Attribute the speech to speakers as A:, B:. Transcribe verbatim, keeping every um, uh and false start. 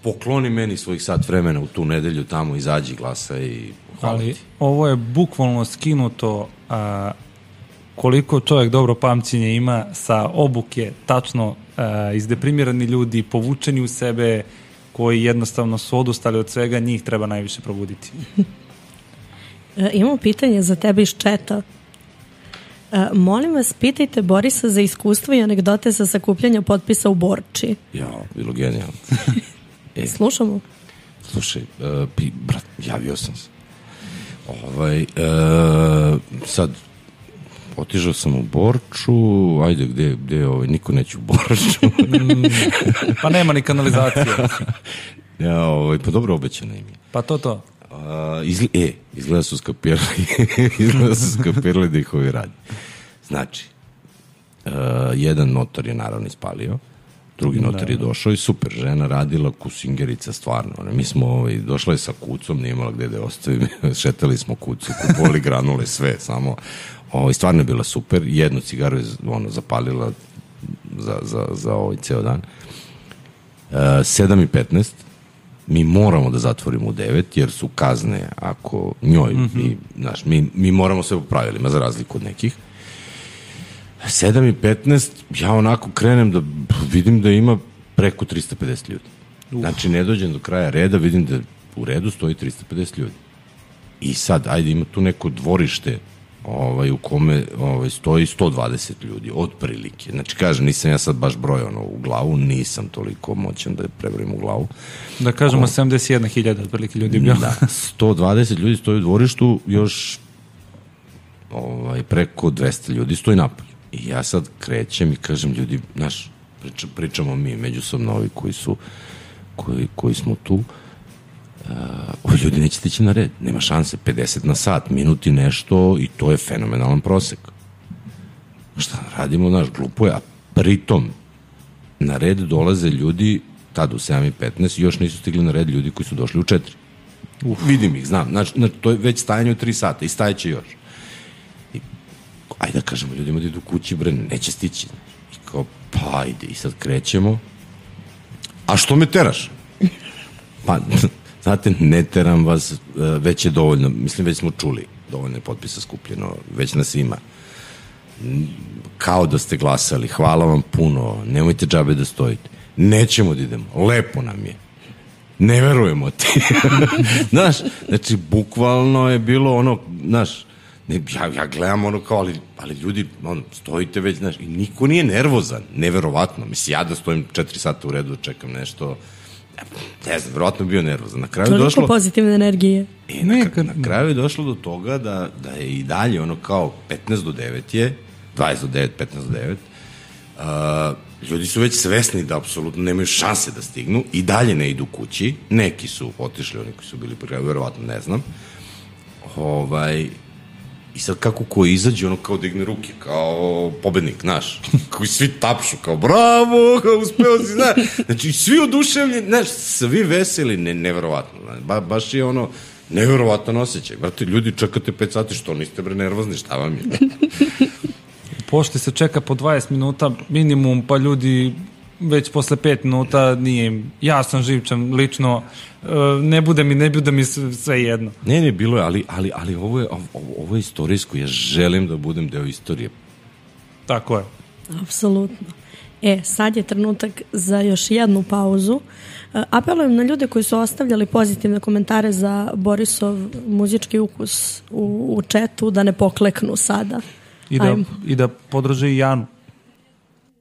A: pokloni meni svojih sat vremena u tu nedelju tamo, izađi, glasa i hvala
B: Ali
A: ti.
B: ovo je bukvalno skinuto a, koliko čovjek dobro pamćenje ima sa obuke, tačno a, izdeprimirani ljudi, povučeni u sebe, koji jednostavno su odustali od svega, njih treba najviše probuditi.
C: E, imamo pitanje za tebe iz četa. E, molim vas, pitajte Borisa za iskustvo i anegdote sa sakupljanja potpisa u Borči.
A: Ja, bilo genijalno. E,
C: Slušamo.
A: slušaj, uh, pi, brat, javio sam se. Ovaj, uh, sad, otišao sam u Borču, ajde, gde, gde ovaj, niko neće u Borču.
B: Pa nema ni kanalizacije.
A: Ja, ovaj, pa dobro obećano im je.
B: Pa to to.
A: Uh, izgled, e, izgleda su skapirali, izgleda su skapirali da ih ovi radi. Znači, uh, jedan notar je naravno ispalio, drugi notar je došao i super, žena radila kusingerica stvarno. Mi smo, ovaj, došla je sa kucom, nije imala gde da je ostavim, šetali smo kucu, kupovali granule, sve, samo, ovaj, stvarno je bila super, jednu cigaru je ono, zapalila za, za, za ovaj ceo dan. Uh, sedam i petnaest, mi moramo da zatvorimo u devet, jer su kazne ako njoj, mm-hmm. mi, znaš, mi, mi moramo sve po pravilima, za razliku od nekih. sedam i petnaest, ja onako krenem da vidim da ima preko tristo pedeset ljudi. Uf. Znači, ne dođem do kraja reda, vidim da u redu stoji tristo pedeset ljudi. I sad, ajde, ima tu neko dvorište ovaj, u kome ovaj, stoji sto dvadeset ljudi, otprilike. Znači, kažem, nisam ja sad baš broj ono, u glavu, nisam toliko moćan da je prebrojim u glavu.
B: Da kažemo o, sedamdeset jedna hiljada otprilike ljudi.
A: Da, sto dvadeset ljudi stoji u dvorištu, još ovaj, preko dvesta ljudi stoji napolju. I ja sad krećem i kažem, ljudi, znaš, priča, pričamo mi međusobno ovi koji su, koji, koji smo tu, uh, ovi ljudi nećete ići na red, nema šanse, pedeset na sat, minuti nešto i to je fenomenalan prosek. Šta radimo, znaš, glupo je, a pritom na red dolaze ljudi, tad u sedam i petnaest, još nisu stigli na red ljudi koji su došli u četiri. Uf. Vidim ih, znam, znači, to je već stajanje u tri sata i stajeće još. Ajde da kažemo ljudima da idu kući, bre, neće stići. I kao, pa ajde, i sad krećemo. A što me teraš? Pa, znate, ne teram vas, već je dovoljno, mislim, već smo čuli, dovoljno je potpisa skupljeno, već nas ima. Kao da ste glasali, hvala vam puno, nemojte džabe da stojite. Nećemo da idemo, lepo nam je. Ne verujemo ti. Znaš, znači, bukvalno je bilo ono, znaš, Ne, ja, ja gledam ono kao, ali, ali ljudi, ono, stojite već, znaš, i niko nije nervozan, neverovatno. Mislim, ja da stojim četiri sata u redu, čekam nešto, ne znam, verovatno bio nervozan. Na kraju
C: toliko
A: došlo,
C: pozitivne energije.
A: E, na, na kraju je došlo do toga da, da je i dalje, ono kao, petnaest do devet je, dvadeset do devet, petnaest do devet, uh, ljudi su već svesni da apsolutno nemaju šanse da stignu, i dalje ne idu kući, neki su otišli, oni koji su bili pri kraju, verovatno ne znam, ovaj... I sad kako ko izađe, ono kao digne ruke, kao pobednik, znaš, koji svi tapšu, kao bravo, kao uspeo si, znaš, znači svi oduševljeni, znaš, svi veseli, ne, neverovatno, znaš, ba, baš je ono, neverovatan osjećaj, brate, ljudi čekate pet sati, što niste bre nervozni, šta vam je?
B: Pošti se čeka po dvadeset minuta minimum, pa ljudi već posle pet minuta nije im, ja sam živčan, lično, ne bude mi, ne bude mi sve jedno.
A: Ne, ne, bilo je, ali, ali, ali ovo je, ovo, ovo je istorijsko, ja želim da budem deo istorije.
B: Tako je.
C: Apsolutno. E, sad je trenutak za još jednu pauzu. Apelujem na ljude koji su ostavljali pozitivne komentare za Borisov muzički ukus u, u četu da ne pokleknu sada.
B: I da, i da podrže i Janu.